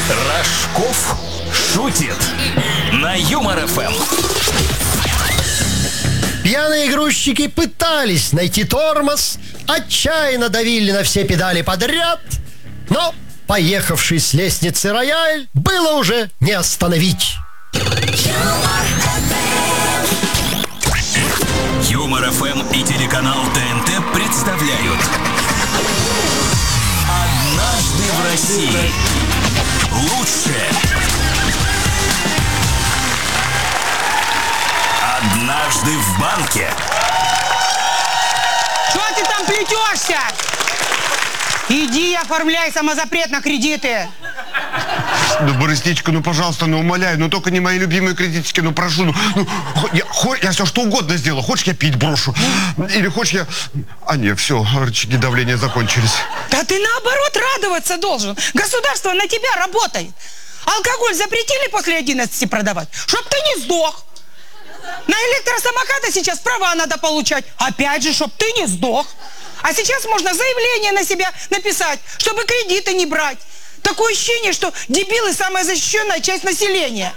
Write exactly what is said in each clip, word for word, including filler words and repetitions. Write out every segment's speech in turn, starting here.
Рожков шутит на Юмор эф эм. Пьяные грузчики пытались найти тормоз, отчаянно давили на все педали подряд, но поехавший с лестницы рояль было уже не остановить. Юмор эф эм и телеканал тэ эн тэ представляют «Однажды в России». Лучшее. Однажды в банке. Что ты там плетешься? Иди оформляй самозапрет на кредиты. Ну, Борисничка, ну, пожалуйста, ну, умоляю, ну, только не мои любимые кредитики, ну, прошу, ну, ну я, хо, я все что угодно сделаю. Хочешь, я пить брошу? Или хочешь, я... А, нет, все, рычаги давления закончились. Да ты, наоборот, радоваться должен. Государство на тебя работает. Алкоголь запретили после одиннадцати продавать, чтоб ты не сдох. На электросамокаты сейчас права надо получать. Опять же, чтоб ты не сдох. А сейчас можно заявление на себя написать, чтобы кредиты не брать. Такое ощущение, что дебилы – самая защищенная часть населения.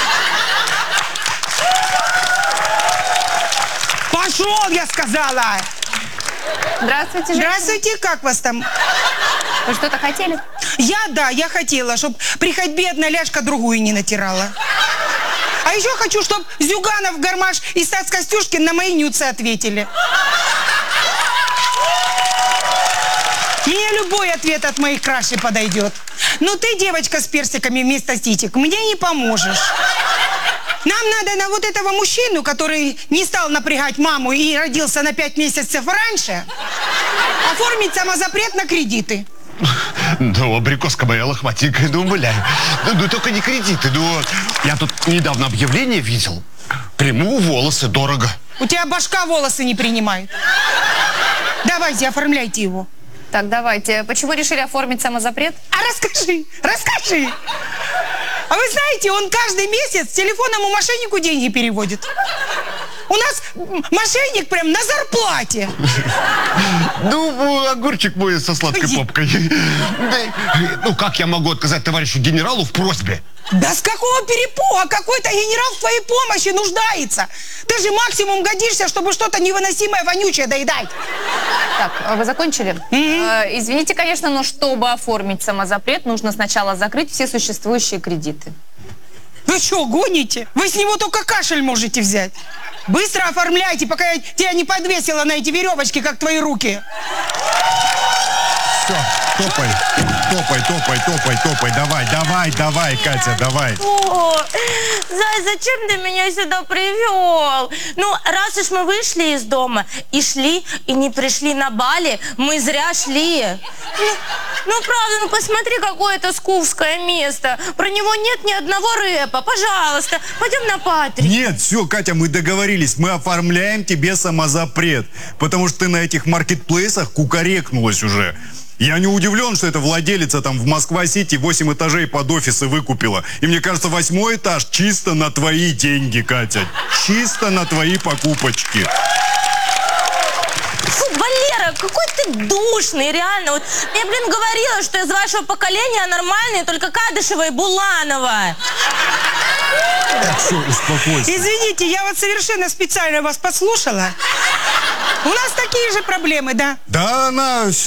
Пошел, я сказала. Здравствуйте, женщина. Здравствуйте, как вас там? Вы что-то хотели? Я, да, я хотела, чтобы при ходьбе одна ляжка другую не натирала. А еще хочу, чтобы Зюганов, Гармаш и Стас Костюшкин на мои нюцы ответили. Мне любой ответ от моих крашей подойдет. Но ты, девочка с персиками вместо титик, мне не поможешь. Нам надо на вот этого мужчину, который не стал напрягать маму и родился на пять месяцев раньше, оформить самозапрет на кредиты. Ну, абрикоска моя лохматенькая, ну, умоляю. Ну, ну, только не кредиты, ну, я тут недавно объявление видел. Приму волосы, дорого. У тебя башка волосы не принимает. Давайте, оформляйте его. Так, давайте. Почему решили оформить самозапрет? А расскажи, расскажи. А вы знаете, он каждый месяц телефонному мошеннику деньги переводит. У нас мошенник прям на зарплате. Ну, огурчик мой со сладкой попкой. Ну, как я могу отказать товарищу генералу в просьбе? Да с какого перепуга? Какой-то генерал в твоей помощи нуждается. Ты же максимум годишься, чтобы что-то невыносимое, вонючее доедать. Так, а вы закончили? Mm-hmm. э, извините, конечно, но чтобы оформить самозапрет, нужно сначала закрыть все существующие кредиты. Вы что, гоните? Вы с него только кашель можете взять. Быстро оформляйте, пока я тебя не подвесила на эти веревочки, как твои руки. Все, топай, топай, топай, топай, топай, давай, давай, давай, Катя, давай. О, Зай, зачем ты меня сюда привел? Ну, раз уж мы вышли из дома и шли, и не пришли на Бали, мы зря шли. Ну, ну правда, ну посмотри, какое это скуфское место. Про него нет ни одного рэпа. Пожалуйста, пойдем на Патрик. Нет, все, Катя, мы договорились, мы оформляем тебе самозапрет, потому что ты на этих маркетплейсах кукарекнулась уже. Я не удивлен, что эта владелица там в Москва-Сити восемь этажей под офисы выкупила. И мне кажется, восьмой этаж чисто на твои деньги, Катя. Чисто на твои покупочки. Фу, Валера, какой ты душный, реально. Вот я, блин, говорила, что из вашего поколения нормальные только Кадышева и Буланова. Так, все, успокойся. Извините, я вот совершенно специально вас подслушала. У нас такие же проблемы, да? Да она...